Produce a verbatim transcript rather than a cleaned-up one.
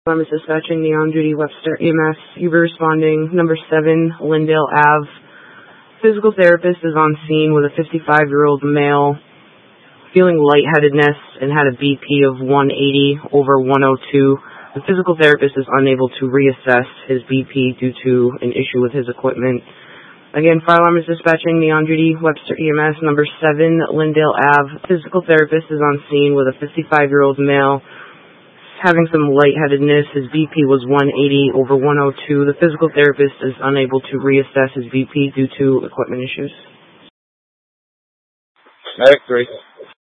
I'm dispatching the on-duty Webster E M S. You were responding, number seven, Lindale Avenue. Physical therapist is on scene with a fifty-five-year-old male feeling lightheadedness and had a B P of one eighty over one oh two. The physical therapist is unable to reassess his B P due to an issue with his equipment. Again, fire alarm is dispatching the on-duty Webster E M S, number seven, Lindale Avenue. Physical therapist is on scene with a fifty-five-year-old male having some lightheadedness. His B P was one eighty over one oh two. The physical therapist is unable to reassess his B P due to equipment issues. Medic three.